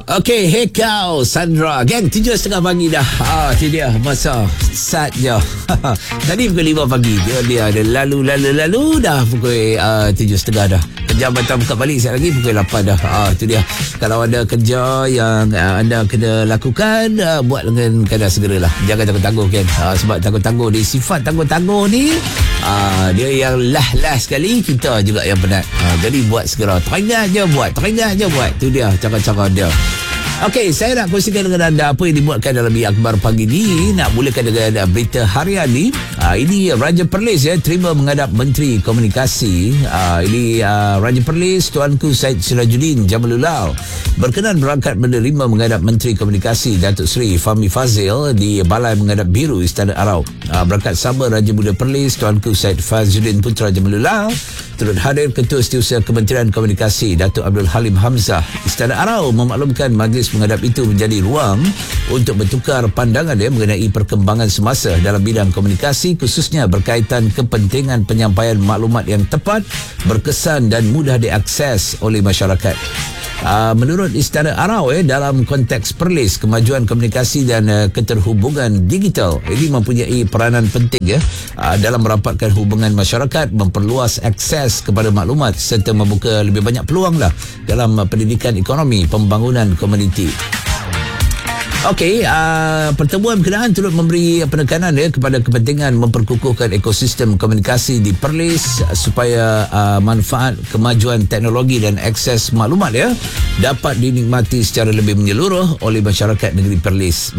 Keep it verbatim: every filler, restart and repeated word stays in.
Okey, hey kau Sandra. Gang, tujuh setengah pagi dah. Ah, tu dia masa start je. Tadi pukul lima pagi. Dia dia ada lalu lalu lalu dah pukul uh, tujuh setengah dah. Kerja batal buka balik sekali lagi pukul lapan dah. Ah, tu dia. Kalau ada kerja yang uh, anda kena lakukan, uh, buat dengan kadar segeralah. Jangan tangguh-tangguh kan. Uh, sebab tangguh-tangguh ni, sifat tangguh-tangguh ni uh, dia yang lah-lah sekali, kita juga yang penat. Uh, jadi buat segera. Teringat je buat. Teringat je buat. Tu dia cara-cara dia. Okey, saya nak kongsikan dengan anda apa yang dibuatkan dalam Mi Akhbar pagi ni. Nak mulakan dengan berita harian ni. Uh, ini Raja Perlis ya, terima menghadap Menteri Komunikasi. Uh, ini uh, Raja Perlis Tuanku Syed Sirajuddin Jamalullah berkenan berangkat menerima menghadap Menteri Komunikasi Datuk Seri Fahmi Fazil di Balai Menghadap Biru Istana Arau. Uh, berangkat sama Raja Muda Perlis Tuanku Syed Fazzuddin Putra Jamalullah. Turut hadir Ketua Setiausaha Kementerian Komunikasi Datuk Abdul Halim Hamzah. Istana Arau memaklumkan majlis menghadap itu menjadi ruang untuk bertukar pandangan dia mengenai perkembangan semasa dalam bidang komunikasi, khususnya berkaitan kepentingan penyampaian maklumat yang tepat, berkesan dan mudah diakses oleh masyarakat. Uh, menurut Istana Arau eh, dalam konteks Perlis, kemajuan komunikasi dan uh, keterhubungan digital ini mempunyai peranan penting ya, uh, dalam merapatkan hubungan masyarakat, memperluas akses kepada maklumat serta membuka lebih banyak peluang lah dalam uh, pendidikan ekonomi, pembangunan komuniti. Okey, uh, pertemuan berkenaan turut memberi penekanan ya kepada kepentingan memperkukuhkan ekosistem komunikasi di Perlis uh, supaya uh, manfaat kemajuan teknologi dan akses maklumat ya dapat dinikmati secara lebih menyeluruh oleh masyarakat negeri Perlis.